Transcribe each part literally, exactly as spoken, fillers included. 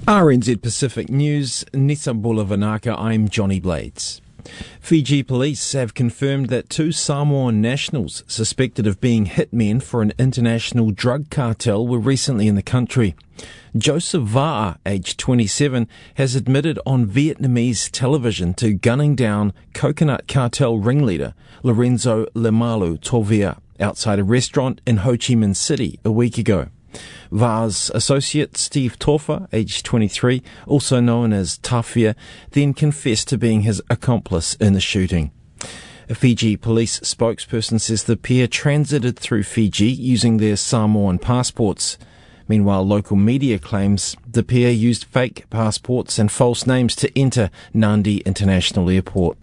R N Z Pacific News, Nisa Bulavanaka, I'm Johnny Blades. Fiji police have confirmed that two Samoan nationals suspected of being hitmen for an international drug cartel were recently in the country. Joseph Va'a, aged twenty-seven, has admitted on Vietnamese television to gunning down coconut cartel ringleader Lorenzo Lemalu Tovia outside a restaurant in Ho Chi Minh City a week ago. Va'a's associate, Steve Tofa, aged twenty-three, also known as Tafia, then confessed to being his accomplice in the shooting. A Fiji police spokesperson says the pair transited through Fiji using their Samoan passports. Meanwhile, local media claims the pair used fake passports and false names to enter Nadi International Airport.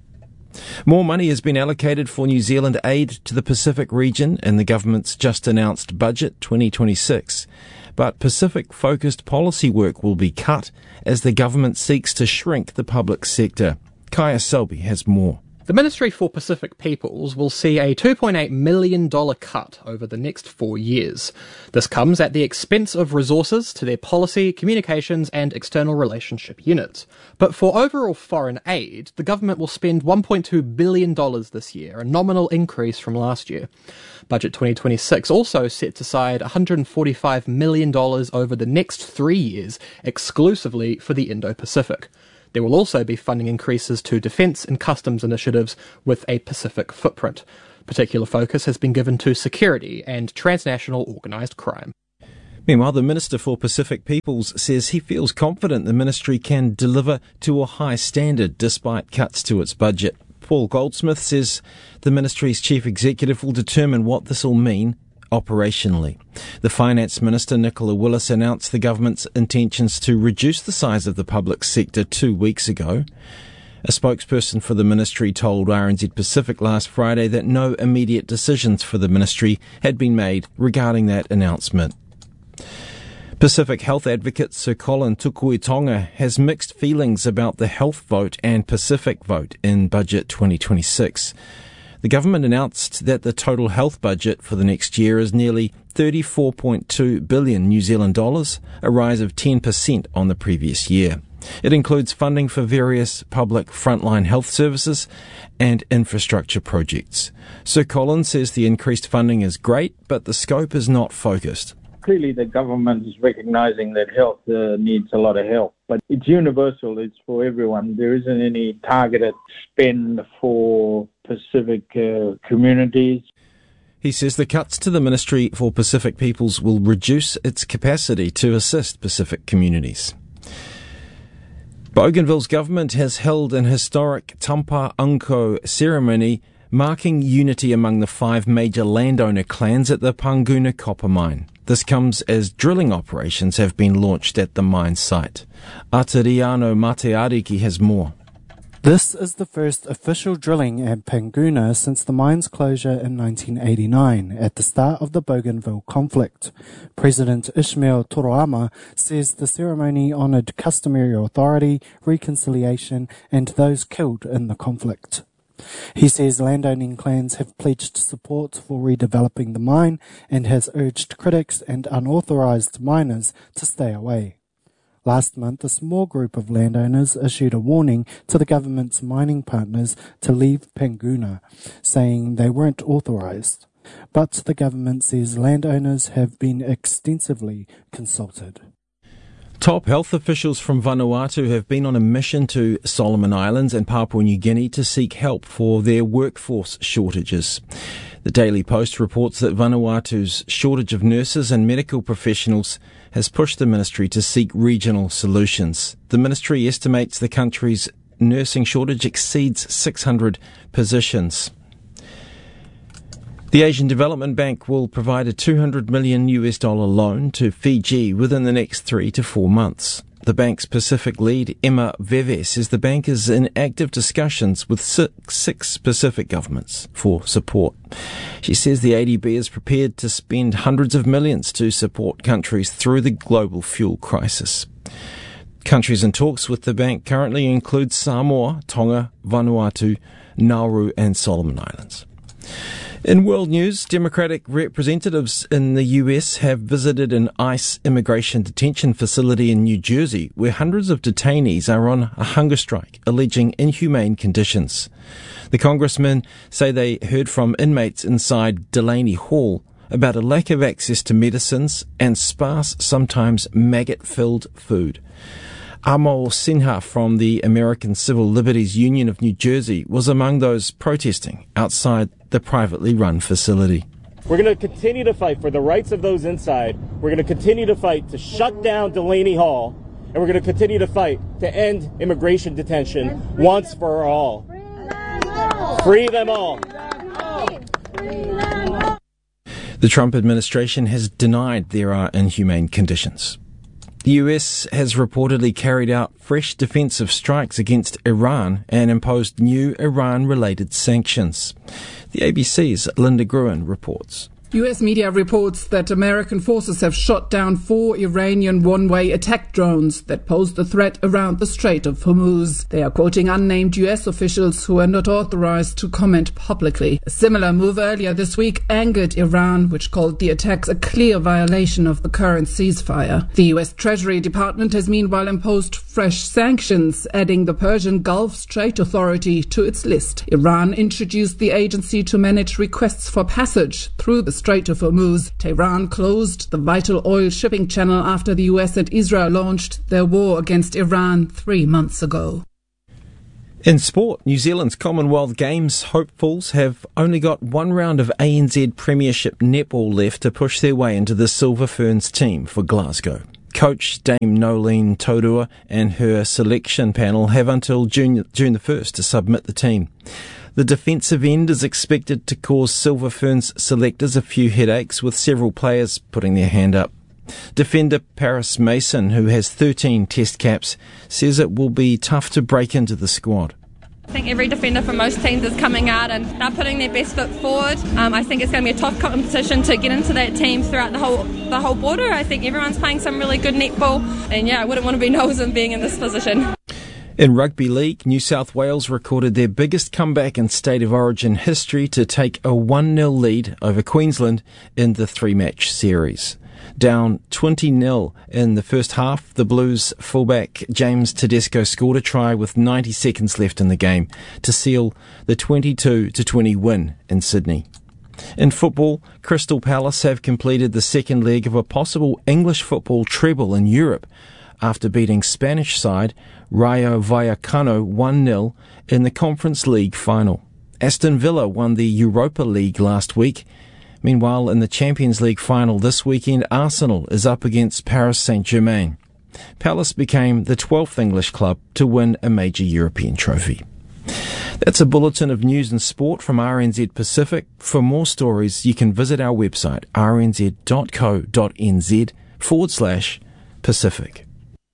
More money has been allocated for New Zealand aid to the Pacific region in the government's just announced budget twenty twenty-six. But Pacific-focused policy work will be cut as the government seeks to shrink the public sector. Kaya Selby has more. The Ministry for Pacific Peoples will see a two point eight million dollars cut over the next four years. This comes at the expense of resources to their policy, communications and external relationship units. But for overall foreign aid, the government will spend one point two billion dollars this year, a nominal increase from last year. Budget twenty twenty-six also sets aside one hundred forty-five million dollars over the next three years exclusively for the Indo-Pacific. There will also be funding increases to defence and customs initiatives with a Pacific footprint. Particular focus has been given to security and transnational organised crime. Meanwhile, the Minister for Pacific Peoples says he feels confident the ministry can deliver to a high standard despite cuts to its budget. Paul Goldsmith says the ministry's chief executive will determine what this will mean operationally. The Finance Minister, Nicola Willis, announced the government's intentions to reduce the size of the public sector two weeks ago. A spokesperson for the ministry told R N Z Pacific last Friday that no immediate decisions for the ministry had been made regarding that announcement. Pacific health advocate Sir Colin Tukuitonga has mixed feelings about the health vote and Pacific vote in Budget twenty twenty-six. The government announced that the total health budget for the next year is nearly thirty-four point two billion New Zealand dollars, a rise of ten percent on the previous year. It includes funding for various public frontline health services and infrastructure projects. Sir Colin says the increased funding is great, but the scope is not focused. Clearly the government is recognising that health uh, needs a lot of help, but it's universal, it's for everyone. There isn't any targeted spend for Pacific uh, communities. He says the cuts to the Ministry for Pacific Peoples will reduce its capacity to assist Pacific communities. Bougainville's government has held an historic Tampa Unko ceremony marking unity among the five major landowner clans at the Panguna copper mine. This comes as drilling operations have been launched at the mine site. Atariano Mateariki has more. This is the first official drilling at Panguna since the mine's closure in nineteen eighty-nine, at the start of the Bougainville conflict. President Ismail Toroama says the ceremony honoured customary authority, reconciliation and those killed in the conflict. He says landowning clans have pledged support for redeveloping the mine and has urged critics and unauthorised miners to stay away. Last month, a small group of landowners issued a warning to the government's mining partners to leave Panguna, saying they weren't authorised. But the government says landowners have been extensively consulted. Top health officials from Vanuatu have been on a mission to Solomon Islands and Papua New Guinea to seek help for their workforce shortages. The Daily Post reports that Vanuatu's shortage of nurses and medical professionals has pushed the ministry to seek regional solutions. The ministry estimates the country's nursing shortage exceeds six hundred positions. The Asian Development Bank will provide a two hundred million US dollar loan to Fiji within the next three to four months. The bank's Pacific lead, Emma Veve, says the bank is in active discussions with six, six Pacific governments for support. She says the A D B is prepared to spend hundreds of millions to support countries through the global fuel crisis. Countries in talks with the bank currently include Samoa, Tonga, Vanuatu, Nauru and Solomon Islands. In world news, Democratic representatives in the U S have visited an ICE immigration detention facility in New Jersey where hundreds of detainees are on a hunger strike, alleging inhumane conditions. The congressmen say they heard from inmates inside Delaney Hall about a lack of access to medicines and sparse, sometimes maggot-filled food. Amol Sinha from the American Civil Liberties Union of New Jersey was among those protesting outside the privately run facility. We're going to continue to fight for the rights of those inside. We're going to continue to fight to shut down Delaney Hall. And we're going to continue to fight to end immigration detention once for all. Free them all. The Trump administration has denied there are inhumane conditions. The U S has reportedly carried out fresh defensive strikes against Iran and imposed new Iran-related sanctions. The A B C's Linda Gruen reports. U S media reports that American forces have shot down four Iranian one-way attack drones that posed a threat around the Strait of Hormuz. They are quoting unnamed U S officials who are not authorized to comment publicly. A similar move earlier this week angered Iran, which called the attacks a clear violation of the current ceasefire. The U S Treasury Department has meanwhile imposed fresh sanctions, adding the Persian Gulf Strait Authority to its list. Iran introduced the agency to manage requests for passage through the Strait of Hormuz. Tehran closed the vital oil shipping channel after the U S and Israel launched their war against Iran three months ago. In sport, New Zealand's Commonwealth Games hopefuls have only got one round of A N Z Premiership netball left to push their way into the Silver Ferns team for Glasgow. Coach Dame Nolene Taurua and her selection panel have until June, June the first to submit the team. The defensive end is expected to cause Silver Ferns selectors a few headaches, with several players putting their hand up. Defender Paris Mason, who has thirteen test caps, says it will be tough to break into the squad. I think every defender for most teams is coming out and they're putting their best foot forward. Um, I think it's going to be a tough competition to get into that team throughout the whole the whole border. I think everyone's playing some really good netball, and yeah, I wouldn't want to be nosing being in this position. In Rugby League, New South Wales recorded their biggest comeback in State of Origin history to take a one nil lead over Queensland in the three-match series. Down twenty nil in the first half, the Blues fullback James Tedesco scored a try with ninety seconds left in the game to seal the twenty-two to twenty win in Sydney. In football, Crystal Palace have completed the second leg of a possible English football treble in Europe after beating Spanish side Rayo Vallecano one nil in the Conference League final. Aston Villa won the Europa League last week. Meanwhile, in the Champions League final this weekend, Arsenal is up against Paris Saint-Germain. Palace became the twelfth English club to win a major European trophy. That's a bulletin of news and sport from R N Z Pacific. For more stories, you can visit our website, rnz.co.nz forward slash Pacific.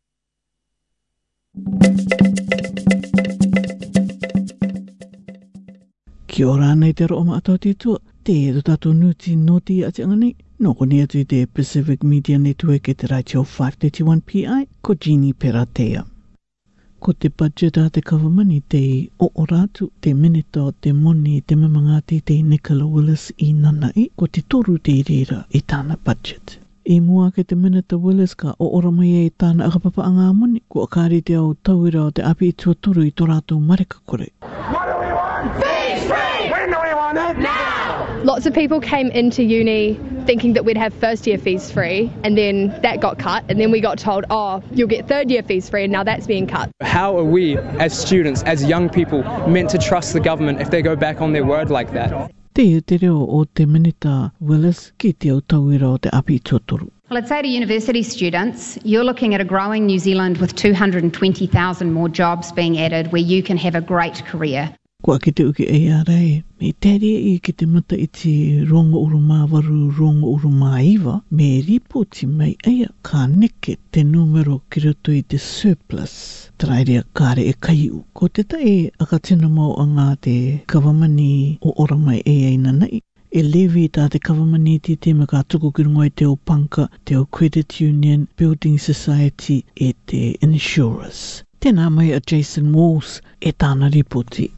Kia ora nei te ro'o mātou tītua, te e to tātou nuti noti a te anganei, no kone atu te Pacific Media Network e te Raitio five thirty-one P I, ko Jeannie Peratea. Ko te budget a te kawamani te o oratu, te minita o te moni te mamangati te Nicola Willis I nanai, ko te toru te rira I tāna budget. E mua ke te minita Willis ka o ora mai e tāna akapapa a ngā moni, ko akari te au tauira o te api I tuatoru I tō rātou marika kore. What do we want? Fees free! When do we want it? Now! Lots of people came into uni thinking that we'd have first year fees free, and then that got cut, and then we got told, oh, you'll get third year fees free, and now that's being cut. How are we, as students, as young people, meant to trust the government if they go back on their word like that? Te te reo o te minita Willis ki te au tauira o te api tuatoru. Well, I'd say to university students, you're looking at a growing New Zealand with two hundred twenty thousand more jobs being added where you can have a great career. Kua ki te uki A R A, me tere I ki te mata I te rongo urumā waru rongo urumā iwa, me ripoti mai eia ka neke te numero ki roto I te surplus. Trairea kāre e kaiu. Ko te tae akatina mau a ngā te kawamani o ora mai e ei nanai. E levi tā te kawamani ti te maka tuku ki rungo I te o panka, te o credit union, building society e te insurers. Tēnā mai a Jason Walls e tāna ripoti.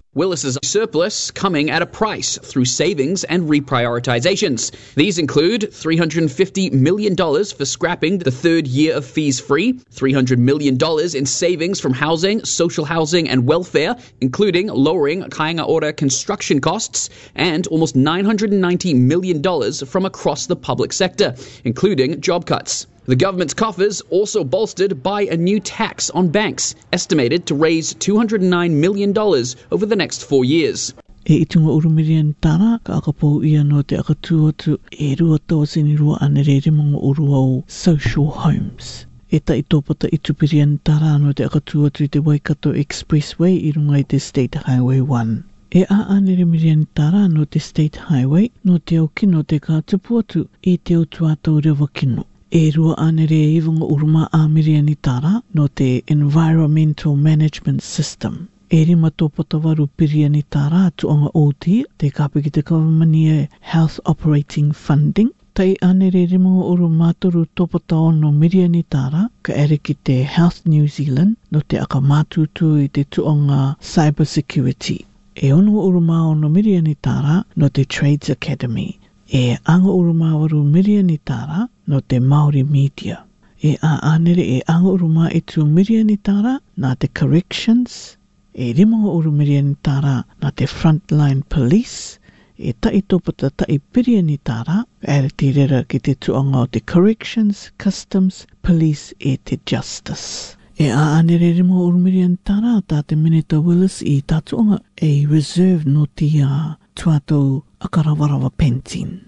Willis's surplus coming at a price through savings and reprioritizations. These include three hundred fifty million dollars for scrapping the third year of fees-free, three hundred million dollars in savings from housing, social housing and welfare, including lowering Kāinga Ora construction costs, and almost nine hundred ninety million dollars from across the public sector, including job cuts. The government's coffers also bolstered by a new tax on banks, estimated to raise two hundred nine million dollars over the next four years. E itunga urumirian tara ka akapou ia no te akatua tu e rua tau sinirua anerere mga uruau social homes. E ta itopata itupirian tara no te akatua tu te Waikato Expressway i runga i te State Highway one. E a anere mirian tara no te State Highway no te au kino te ka tupuatu i te au tuatau rewa kino. E rua anere e iwanga uruma a miriani tara no te Environmental Management System. E rima tōpata waru piriani tara tuanga o te te kāpiki te kawamania Health Operating Funding. Tai anere rima uruma toru tōpata ono miriani tara ka ere ki te Health New Zealand no te aka mātutu i te tuanga Cyber Security. E ono uruma ono miriani tara no te Trades Academy. E anga uruma waru miriani tara no te Māori Media. E a anere e anga uruma e tu miriani tara na te Corrections. E rima uru miriani tara na te Frontline Police. E tai tōpata tai piriani tara e te rera ki te tuanga o te Corrections, Customs, Police e te Justice. E a anere rima uru miriani tara ta te Mineta Willis i tā tuanga e reserve no te uh, tuatau akarawarawa pension.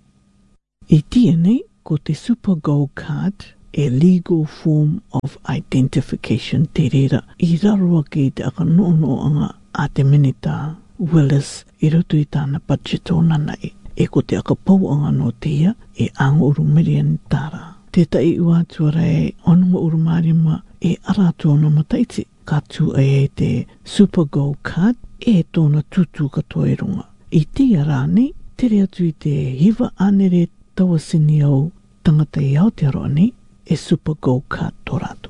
I tiene ko te Super Gold Card a legal form of identification te rera i rarua ki te akanonoanga a te Mineta Willis i roto i tāna budget o nanai. E ko te akapauanga no te ia e anguru miriani tara. Te tai ua tuara e onunga urumarima e aratua no mataiti ka tu e te Super Gold Card e tōna tutu katoa e runga. I tia rāne, tere atu i te hiwa anere tawa sini au tangata i Aotearoa nei e Super Gold Card tō rātu.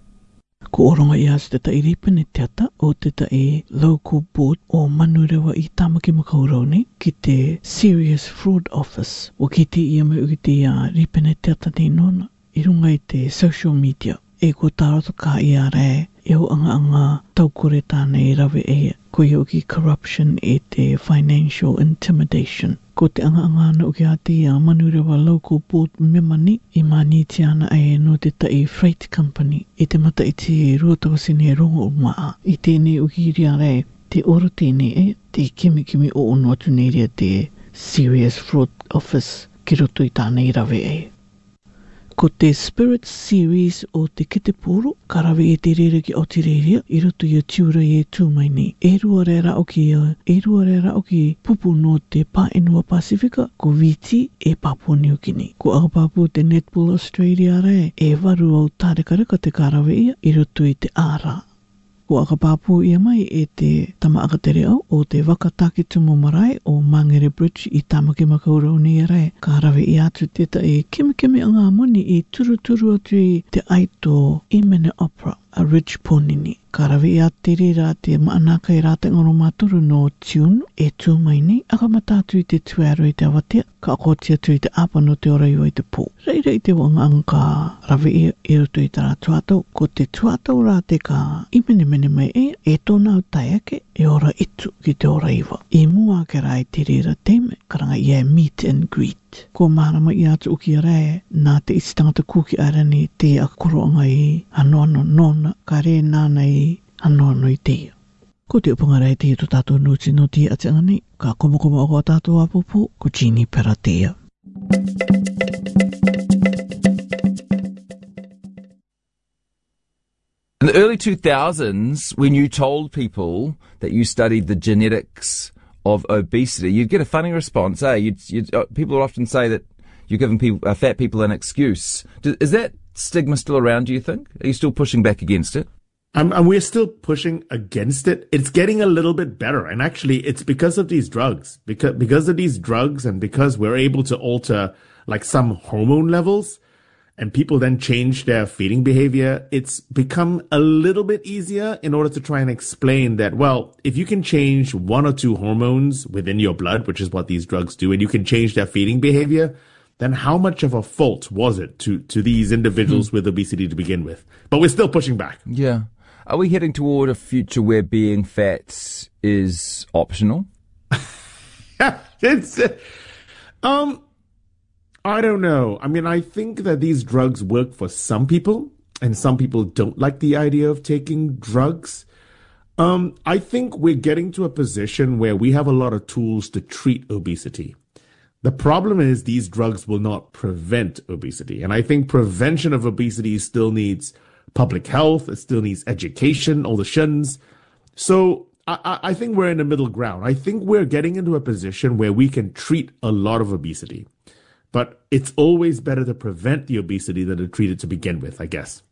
Ko oronga i asu te tai ripene te ata o te tai Local Board o Manurewa i Tāmaki Makaurau nei ki te Serious Fraud Office o ki te ia mai uki te uh, ripene te ata nei nona i runga i te social media. E ko tāroto ka i a re e o anga anga taukore tāna i rawe e ko i uki corruption e te financial intimidation. Ko te anga anga ana uki a te a Manurewa Local Board memani i mani te ana e no te tai Freight Company i te mata i te ruatawasine e rongo o maa. I tēnei uki ria re te oro tēnei e te kimi kimi o ono atu nei ria te Serious Fraud Office ki roto i tāna i rawe e. Ko te Spirit Series o te Kete Poro, ka rawe e te rere ki Aotearoa i roto i a tiura i e tūmaini. E rua rera o ki, e rua rera o ki pupu no te Pāenua Pasifika, ko Viti e Papua New Guinea. Ko Agapapu te Netball Australia re, e waru au tārekareka te ka rawe ia i roto i te Ara. Ko Agapapu ia mai e te tama akatere au o te Wakataki Tumu Marae o Mangere Bridge i Tāmaki Makaurau nei re. Ka rawe i atu te ta e kime kime anga moni i turu turu atu i te aito Imene Opera a Ridge Ponini. Ka rawe i atu te rera te maanaka i rāta ngoro māturu no Tune e tūmaini aka matatu i te tuero i te awatea. Ka akotia tu i te apa no te oraiwa i te pō. Reira i te wanga anga rawe i e roto i tara tuatau. Ko te tuatau rā te ka imene mene mai e e tōna au taiake e ora itu ki te oraiwa. I mua ke rai te rera teime karanga i e meet and greet. Ko marama i atu uki a rai nā te isi tangata kuki arani te akakoroanga i anoano nona ka re nāna i anoano i te ia. Ko te upanga rei te to tātou nuti no te ati angani, ka komokoma o kua tātou apopo, ko Jeannie Peratea. In the early two thousands, when you told people that you studied the genetics of obesity, you'd get a funny response, eh? You'd, you'd, uh, people would often say that you're giving people, uh, fat people an excuse. Do, is that stigma still around, do you think? Are you still pushing back against it? Um, and we're still pushing against it. It's getting a little bit better. And actually, it's because of these drugs. Because, because of these drugs and because we're able to alter like some hormone levels and people then change their feeding behavior, it's become a little bit easier in order to try and explain that, well, if you can change one or two hormones within your blood, which is what these drugs do, and you can change their feeding behavior, then how much of a fault was it to, to these individuals mm. with obesity to begin with? But we're still pushing back. Yeah. Are we heading toward a future where being fat is optional? it's, uh, um, I don't know. I mean, I think that these drugs work for some people, and some people don't like the idea of taking drugs. Um, I think we're getting to a position where we have a lot of tools to treat obesity. The problem is these drugs will not prevent obesity. And I think prevention of obesity still needs public health. It still needs education, all the shuns. So I, I think we're in the middle ground. I think we're getting into a position where we can treat a lot of obesity. But it's always better to prevent the obesity than to treat it to begin with, I guess.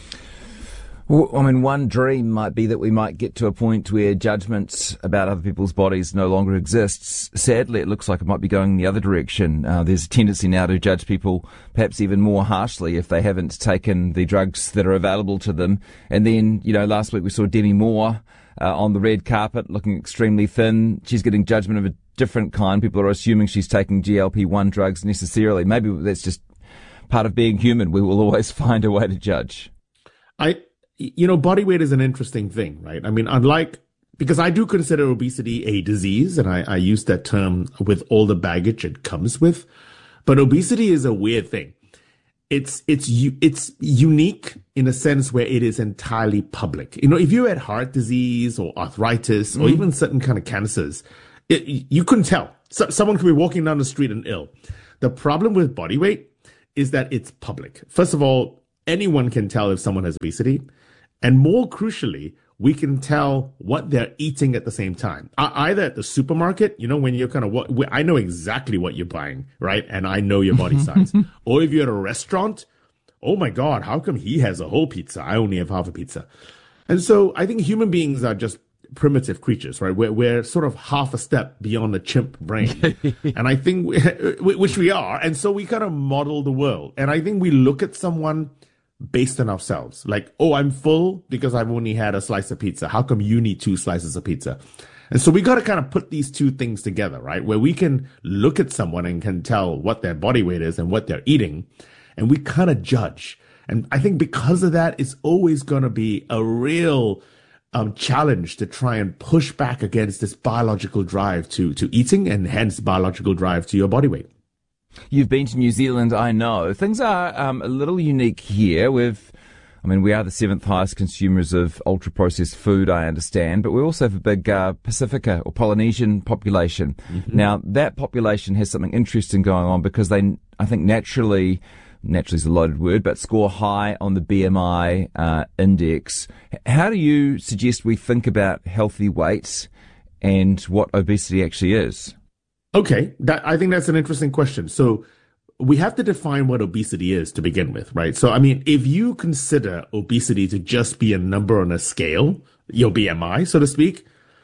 Well, I mean, one dream might be that we might get to a point where judgments about other people's bodies no longer exists. Sadly, it looks like it might be going the other direction. Uh, there's a tendency now to judge people perhaps even more harshly if they haven't taken the drugs that are available to them. And then, you know, last week we saw Demi Moore uh, on the red carpet looking extremely thin. She's getting judgment of a different kind. People are assuming she's taking G L P one drugs necessarily. Maybe that's just part of being human. We will always find a way to judge. I... You know, body weight is an interesting thing, right? I mean, unlike, because I do consider obesity a disease, and I, I use that term with all the baggage it comes with, but obesity is a weird thing. It's, it's, it's unique in a sense where it is entirely public. You know, if you had heart disease or arthritis or mm. even certain kind of cancers, it, you couldn't tell. So, someone could be walking down the street and ill. The problem with body weight is that it's public. First of all, anyone can tell if someone has obesity. And more crucially, we can tell what they're eating at the same time. Either at the supermarket, you know, when you're kind of, what, I know exactly what you're buying, right? And I know your body size. Or if you're at a restaurant, oh my God, how come he has a whole pizza? I only have half a pizza. And so I think human beings are just primitive creatures, right? We're, we're sort of half a step beyond the chimp brain. And I think, we, which we are. And so we kind of model the world. And I think we look at someone based on ourselves. Like, oh, I'm full because I've only had a slice of pizza. How come you need two slices of pizza? And so we got to kind of put these two things together, right? Where we can look at someone and can tell what their body weight is and what they're eating. And we kind of judge. And I think because of that, it's always going to be a real um, challenge to try and push back against this biological drive to, to eating and hence biological drive to your body weight. You've been to New Zealand, I know. Things are um, a little unique here. We've, I mean, we are the seventh highest consumers of ultra-processed food, I understand, but we also have a big uh, Pacifica or Polynesian population. Mm-hmm. Now, that population has something interesting going on because they, I think, naturally, naturally is a loaded word, but score high on the B M I uh, index. How do you suggest we think about healthy weight and what obesity actually is? Okay, that, I think that's an interesting question. So we have to define what obesity is to begin with, right? So, I mean, if you consider obesity to just be a number on a scale, your B M I, so to speak,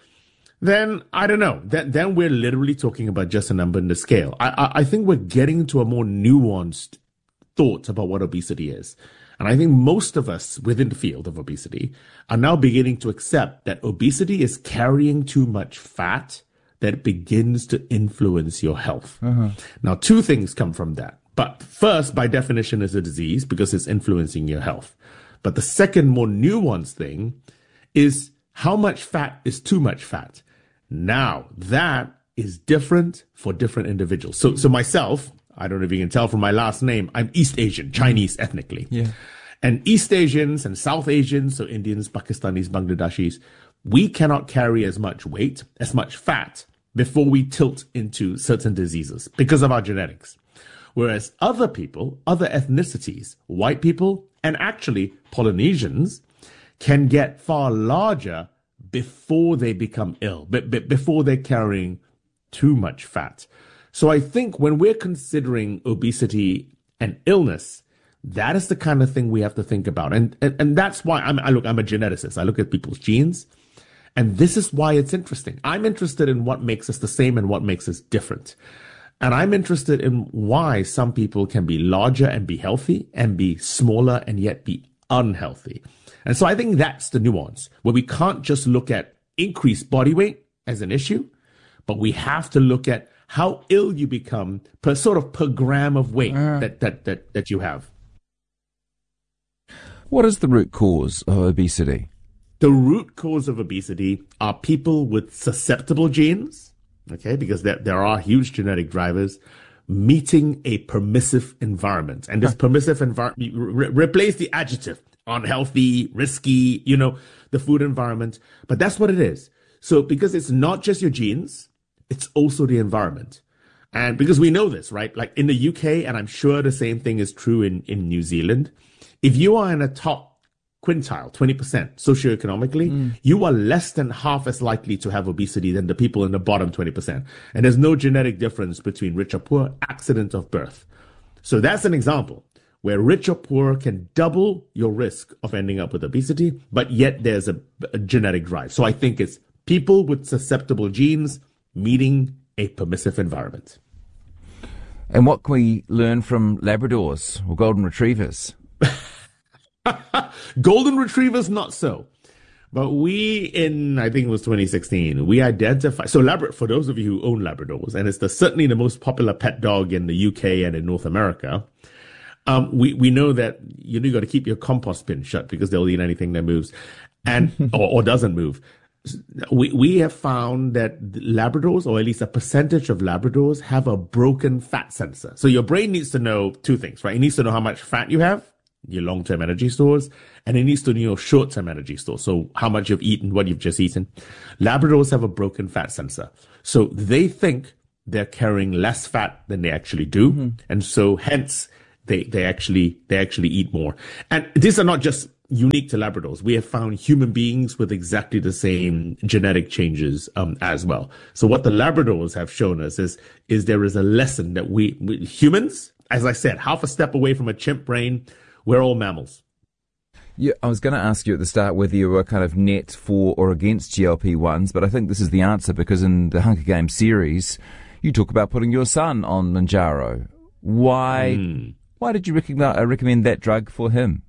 then I don't know. Then, then we're literally talking about just a number in the scale. I, I, I think we're getting into a more nuanced thought about what obesity is. And I think most of us within the field of obesity are now beginning to accept that obesity is carrying too much fat that begins to influence your health. Uh-huh. Now, two things come from that. But first, by definition, is a disease because it's influencing your health. But the second, more nuanced thing is how much fat is too much fat. Now, that is different for different individuals. So, so myself, I don't know if you can tell from my last name, I'm East Asian, Chinese ethnically. Yeah. And East Asians and South Asians, so Indians, Pakistanis, Bangladeshis, we cannot carry as much weight, as much fat, before we tilt into certain diseases because of our genetics. Whereas other people, other ethnicities, white people, and actually Polynesians can get far larger before they become ill, b- b- before they're carrying too much fat. So I think when we're considering obesity and illness, that is the kind of thing we have to think about. And, and, and that's why I'm, I look, I'm a geneticist. I look at people's genes. And this is why it's interesting. I'm interested in what makes us the same and what makes us different. And I'm interested in why some people can be larger and be healthy and be smaller and yet be unhealthy. And so I think that's the nuance, where we can't just look at increased body weight as an issue, but we have to look at how ill you become per sort of per gram of weight uh. that, that, that, that you have. What is the root cause of obesity? The root cause of obesity are people with susceptible genes, okay, because there, there are huge genetic drivers, meeting a permissive environment. And this permissive environment, re- replace the adjective, unhealthy, risky, you know, the food environment. But that's what it is. So because it's not just your genes, it's also the environment. And because we know this, right? Like in the U K, and I'm sure the same thing is true in, in New Zealand, if you are in a top quintile, twenty percent socioeconomically, mm. you are less than half as likely to have obesity than the people in the bottom twenty percent. And there's no genetic difference between rich or poor, accident of birth. So that's an example where rich or poor can double your risk of ending up with obesity, but yet there's a, a genetic drive. So I think it's people with susceptible genes meeting a permissive environment. And what can we learn from Labradors or Golden Retrievers? Golden Retrievers, not so. But we, in, I think it was twenty sixteen, we identified, so Labrador, for those of you who own Labradors, and it's the, certainly the most popular pet dog in the U K and in North America, um, we, we know that you know, you got to keep your compost bin shut because they'll eat anything that moves and, or, or doesn't move. We, we have found that Labradors, or at least a percentage of Labradors, have a broken fat sensor. So your brain needs to know two things, right? It needs to know how much fat you have, your long-term energy stores, and it needs to know your short-term energy stores. So how much you've eaten, what you've just eaten. Labradors have a broken fat sensor. So they think they're carrying less fat than they actually do. Mm-hmm. And so hence they, they actually, they actually eat more. And these are not just unique to Labradors. We have found human beings with exactly the same genetic changes um, as well. So what the Labradors have shown us is, is there is a lesson that we, we humans, as I said, half a step away from a chimp brain, we're all mammals. Yeah, I was going to ask you at the start whether you were kind of net for or against G L P ones, but I think this is the answer because in the Hunger Games series, you talk about putting your son on Mounjaro. Why, mm. why did you recommend, uh, recommend that drug for him?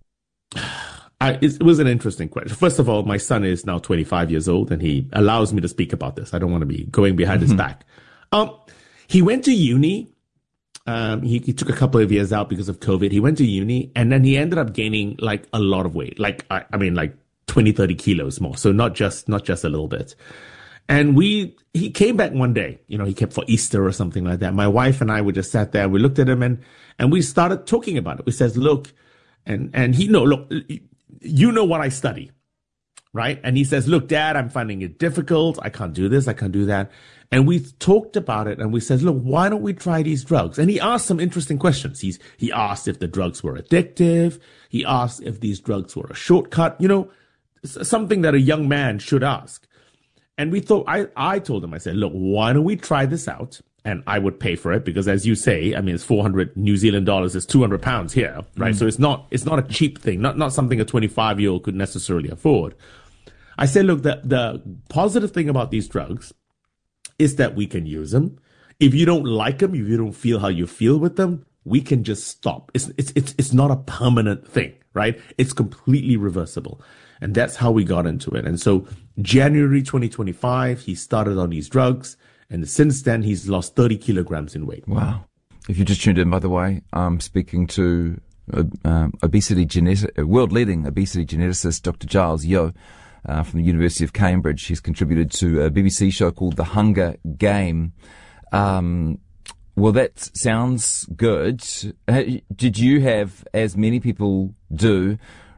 I, it was an interesting question. First of all, my son is now twenty-five years old and he allows me to speak about this. I don't want to be going behind his back. Um, he went to uni. Um, he, he took a couple of years out because of COVID. He went to uni and then he ended up gaining like a lot of weight. Like, I, I mean, like twenty, thirty kilos more. So not just, not just a little bit. And we, he came back one day, you know, he came for Easter or something like that. My wife and I would just sat there, we looked at him and, and we started talking about it. We said, look, and, and he, no, look, you know what I study, right? And he says, look, Dad, I'm finding it difficult. I can't do this. I can't do that. And we talked about it and we said, look, why don't we try these drugs? And he asked some interesting questions. He's, he asked if the drugs were addictive. He asked if these drugs were a shortcut, you know, something that a young man should ask. And we thought, I, I told him, I said, look, why don't we try this out? And I would pay for it because, as you say, I mean, it's four hundred New Zealand dollars, it's two hundred pounds here, right? Mm. So it's not, it's not a cheap thing, not, not something a twenty-five year old could necessarily afford. I said, look, the, the positive thing about these drugs is that we can use them. If you don't like them, if you don't feel how you feel with them, we can just stop. It's, it's, it's, it's not a permanent thing, right? It's completely reversible. And that's how we got into it. And so January twenty twenty-five, he started on these drugs. And since then, he's lost thirty kilograms in weight. Wow. If you just tuned in, by the way, I'm speaking to uh, um, obesity genetic, world-leading obesity geneticist, Doctor Giles Yeo, uh, from the University of Cambridge. He's contributed to a B B C show called The Hunger Game. Um, well, that sounds good. Did you have, as many people do,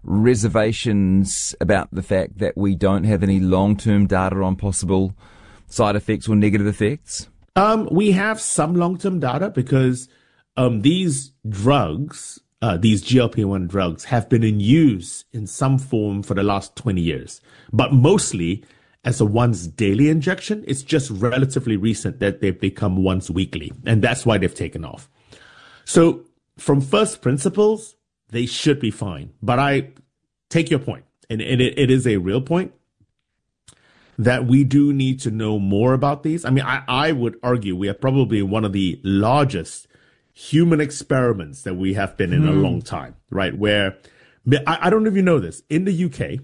reservations about the fact that we don't have any long-term data on possible side effects or negative effects? Um, we have some long-term data because um, these drugs, uh, these G L P one drugs, have been in use in some form for the last twenty years, but mostly as a once daily injection. It's just relatively recent that they've become once weekly, and that's why they've taken off. So from first principles, they should be fine. But I take your point, and, and it, it is a real point. that we do need to know more about these. I mean, I, I would argue we are probably one of the largest human experiments that we have been in mm. a long time, right? Where, I, I don't know if you know this, in the U K,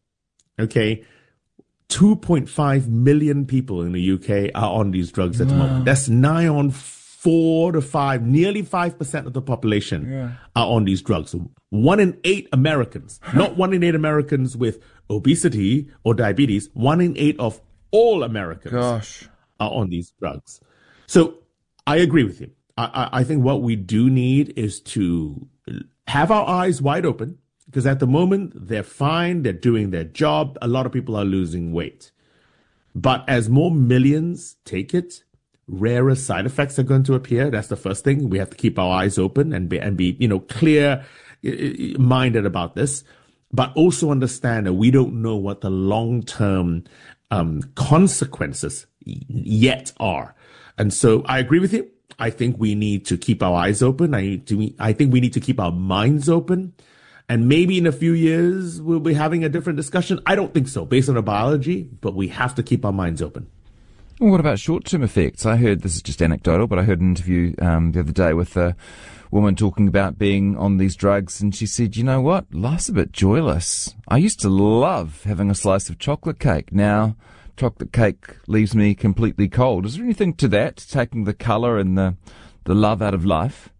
okay, two point five million people in the U K are on these drugs at wow. the moment. That's nigh on four to five, nearly five percent of the population yeah. are on these drugs. One in eight Americans, not one in eight Americans with obesity or diabetes, one in eight of all Americans Gosh. are on these drugs. So I agree with you. I, I, I think what we do need is to have our eyes wide open, because at the moment they're fine, they're doing their job. A lot of people are losing weight. But as more millions take it, rarer side effects are going to appear. That's the first thing. We have to keep our eyes open and be, and be, you know, clear minded about this, but also understand that we don't know what the long-term um, consequences yet are. And so I agree with you. I think we need to keep our eyes open. I need to, I think we need to keep our minds open. And maybe in a few years, we'll be having a different discussion. I don't think so, based on the biology, but we have to keep our minds open. Well, what about short-term effects? I heard, this is just anecdotal, but I heard an interview um, the other day with a woman talking about being on these drugs, and she said, you know what, life's a bit joyless. I used to love having a slice of chocolate cake. Now, chocolate cake leaves me completely cold. Is there anything to that, taking the colour and the, the love out of life?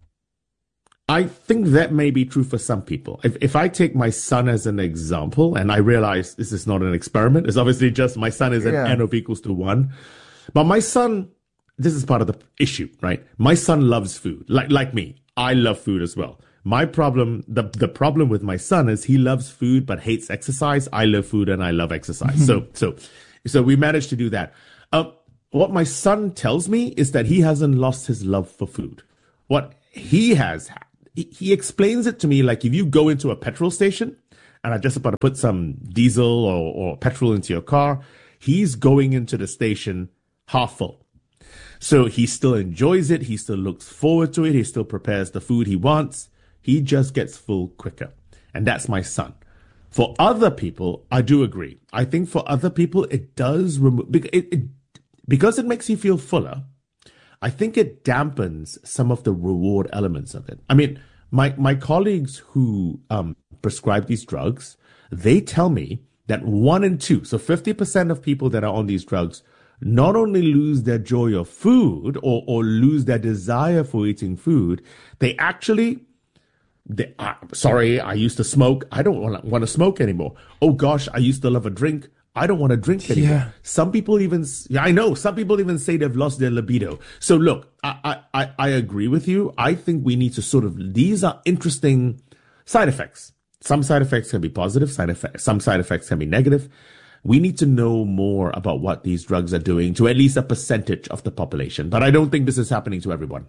I think that may be true for some people. If if I take my son as an example, and I realize this is not an experiment, it's obviously just my son is yeah. an N of equals to one. But my son, this is part of the issue, right? My son loves food, like like me. I love food as well. My problem, the the problem with my son is he loves food but hates exercise. I love food and I love exercise. so so so we managed to do that. Um, what my son tells me is that he hasn't lost his love for food. What he has, he, he explains it to me like if you go into a petrol station and are just about to put some diesel or, or petrol into your car, he's going into the station half full. So he still enjoys it. He still looks forward to it. He still prepares the food he wants. He just gets full quicker. And that's my son. For other people, I do agree. I think for other people, it does remove, it, it, because it makes you feel fuller. I think it dampens some of the reward elements of it. I mean, my, my colleagues who um, prescribe these drugs, they tell me that one in two, so fifty percent of people that are on these drugs not only lose their joy of food or, or lose their desire for eating food, they actually, they, uh, sorry, I used to smoke. I don't want to, want to smoke anymore. Oh gosh, I used to love a drink. I don't want to drink anymore. Yeah. Some people even, yeah, I know, some people even say they've lost their libido. So look, I, I, I agree with you. I think we need to sort of, these are interesting side effects. Some side effects can be positive, side effects, some side effects can be negative. We need to know more about what these drugs are doing to at least a percentage of the population. But I don't think this is happening to everyone.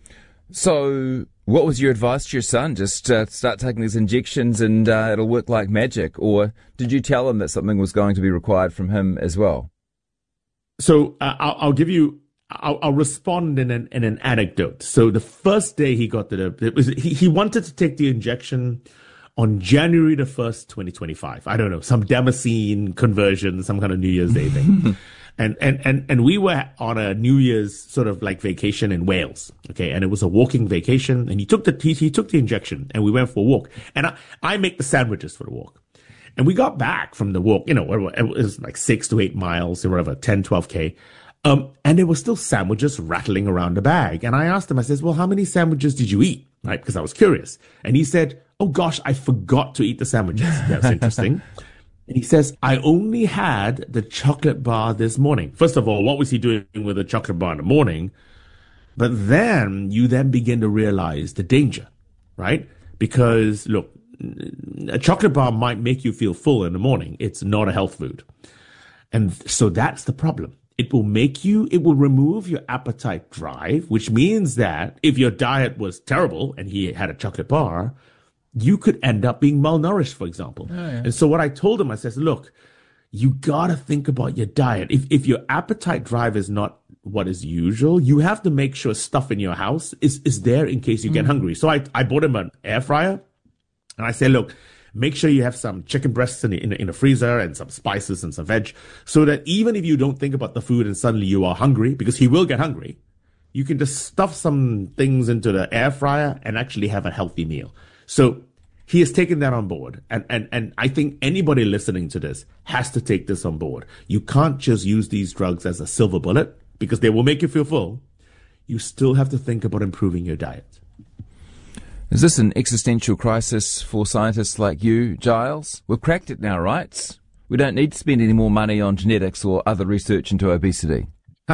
So what was your advice to your son? Just uh, start taking these injections and uh, it'll work like magic? Or did you tell him that something was going to be required from him as well? So uh, I'll, I'll give you, I'll, I'll respond in an, in an anecdote. So the first day he got the, it was, he, he wanted to take the injection on January the first, twenty twenty-five. I don't know, some Damascene conversion, some kind of New Year's Day thing. and, and, and, and we were on a New Year's sort of like vacation in Wales. Okay. And it was a walking vacation and he took the, he, he took the injection and we went for a walk and I, I make the sandwiches for the walk. And we got back from the walk, you know, it was like six to eight miles or whatever, ten, twelve K. Um, and there were still sandwiches rattling around the bag. And I asked him, I says, well, how many sandwiches did you eat? Right. Because I was curious. And he said, oh gosh, I forgot to eat the sandwiches. That's interesting. And he says, I only had the chocolate bar this morning. First of all, what was he doing with the chocolate bar in the morning? But then you then begin to realize the danger, right? Because look, a chocolate bar might make you feel full in the morning. It's not a health food. And so that's the problem. It will make you, it will remove your appetite drive, which means that if your diet was terrible and he had a chocolate bar, you could end up being malnourished, for example. Oh, yeah. And so what I told him, I said, look, you gotta think about your diet. If if your appetite drive is not what is usual, you have to make sure stuff in your house is, is there in case you mm. get hungry. So I, I bought him an air fryer and I said, look, Make sure you have some chicken breasts in, in, in a freezer and some spices and some veg, so that even if you don't think about the food and suddenly you are hungry, because he will get hungry, you can just stuff some things into the air fryer and actually have a healthy meal. So he has taken that on board. And, and, and I think anybody listening to this has to take this on board. You can't just use these drugs as a silver bullet because they will make you feel full. You still have to think about improving your diet. Is this an existential crisis for scientists like you, Giles? We've cracked it now, right? We don't need to spend any more money on genetics or other research into obesity.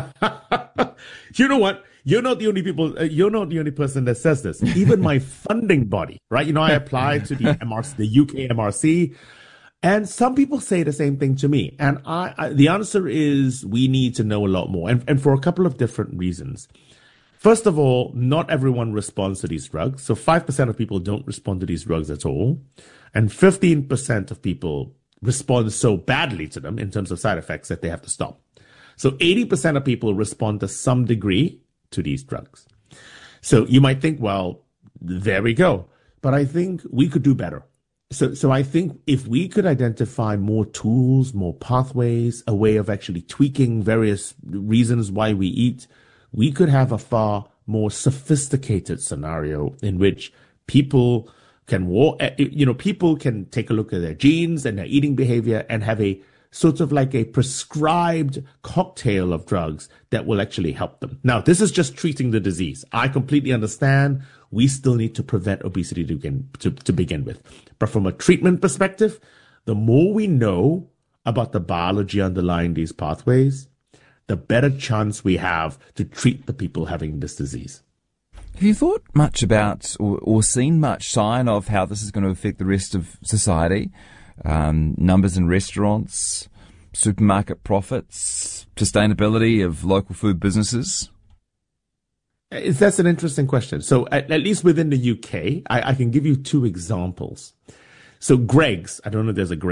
You know what? You're not the only people. Uh, you're not the only person that says this. Even my funding body, right? You know, I applied to the M R C, the U K M R C, and some people say the same thing to me. And I, I the answer is we need to know a lot more, and, and for a couple of different reasons. First of all, not everyone responds to these drugs. So five percent of people don't respond to these drugs at all. And fifteen percent of people respond so badly to them in terms of side effects that they have to stop. So eighty percent of people respond to some degree to these drugs. So you might think, well, there we go. But I think we could do better. So, so I think if we could identify more tools, more pathways, a way of actually tweaking various reasons why we eat, we could have a far more sophisticated scenario in which people can walk, you know, people can take a look at their genes and their eating behavior and have a sort of like a prescribed cocktail of drugs that will actually help them. Now, this is just treating the disease. I completely understand we still need to prevent obesity to begin, to, to begin with. But from a treatment perspective, the more we know about the biology underlying these pathways, the better chance we have to treat the people having this disease. Have you thought much about or, or seen much sign of how this is going to affect the rest of society? Um, numbers in restaurants, supermarket profits, sustainability of local food businesses? That's an interesting question. So at, at least within the U K, I, I can give you two examples. So Greggs, I don't know if there's a Greggs